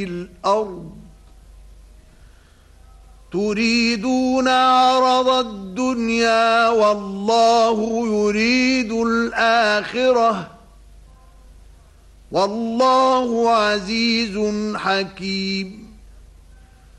الأرض تريدون عرض الدنيا والله يريد الآخرة والله عزيز حكيم.